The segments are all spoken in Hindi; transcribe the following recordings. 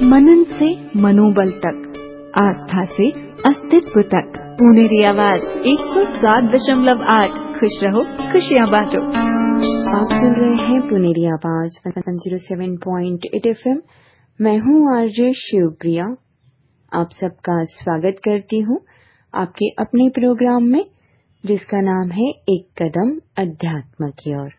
मनन से मनोबल तक, आस्था से अस्तित्व तक। पुनेरी आवाज 107.8। खुश रहो, खुशियाँ बांटो। आप सुन रहे हैं पुनेरी आवाज 107.8 FM। मैं हूँ आरजे शिवप्रिया। आप सबका स्वागत करती हूँ आपके अपने प्रोग्राम में, जिसका नाम है एक कदम अध्यात्म की ओर।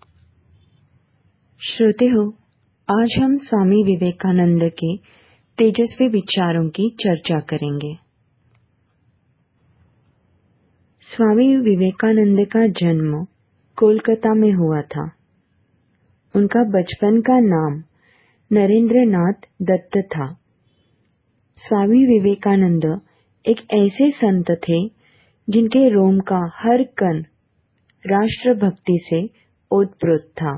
श्रोते हो, आज हम स्वामी विवेकानंद के तेजस्वी विचारों की चर्चा करेंगे। स्वामी विवेकानंद का जन्म कोलकाता में हुआ था। उनका बचपन का नाम नरेंद्रनाथ दत्त था। स्वामी विवेकानंद एक ऐसे संत थे जिनके रोम का हर कण राष्ट्रभक्ति से ओतप्रोत था।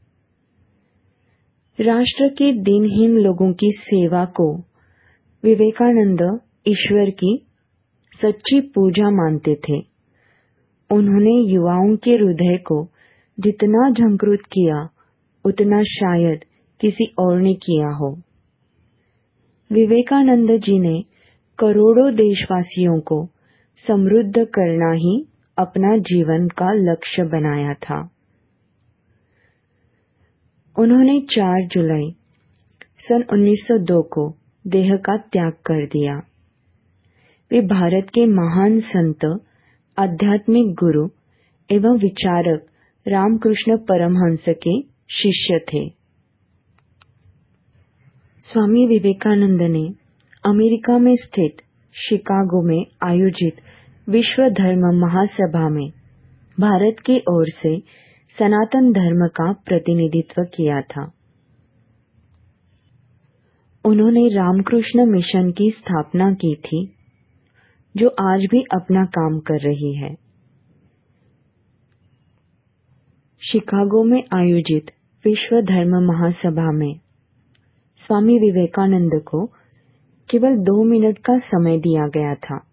राष्ट्र के दिनहीन लोगों की सेवा को विवेकानंद ईश्वर की सच्ची पूजा मानते थे। उन्होंने युवाओं के हृदय को जितना झंकृत किया, उतना शायद किसी और ने किया हो। विवेकानंद जी ने करोड़ों देशवासियों को समृद्ध करना ही अपना जीवन का लक्ष्य बनाया था। उन्होंने 4 जुलाई सन 1902 को देह का त्याग कर दिया। वे भारत के महान संत, आध्यात्मिक गुरु एवं विचारक रामकृष्ण परमहंस के शिष्य थे। स्वामी विवेकानंद ने अमेरिका में स्थित शिकागो में आयोजित विश्व धर्म महासभा में भारत की ओर से सनातन धर्म का प्रतिनिधित्व किया था। उन्होंने रामकृष्ण मिशन की स्थापना की थी, जो आज भी अपना काम कर रही है। शिकागो में आयोजित विश्व धर्म महासभा में स्वामी विवेकानंद को केवल 2 मिनट का समय दिया गया था।